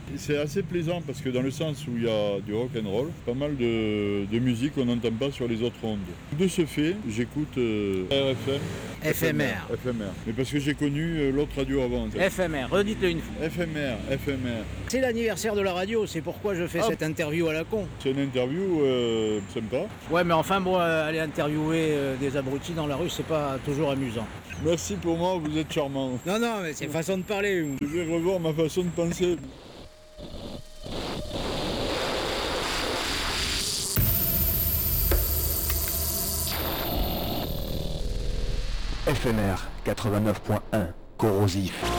C'est assez plaisant parce que dans le sens où il y a du rock and roll, pas mal de musique qu'on n'entend pas sur les autres ondes. De ce fait, j'écoute RFM. FMR. FMR. Mais parce que j'ai connu l'autre radio avant. En fait. FMR, redites-le une fois. FMR. C'est l'anniversaire de la radio, c'est pourquoi je fais cette interview à la con. C'est une interview sympa. Ouais, mais enfin, bon, aller interviewer des abrutis dans la rue, c'est pas toujours amusant. Merci pour moi, vous êtes charmant. Non, mais c'est façon de parler. Je vais revoir ma façon de penser. FMR 89.1, corrosif.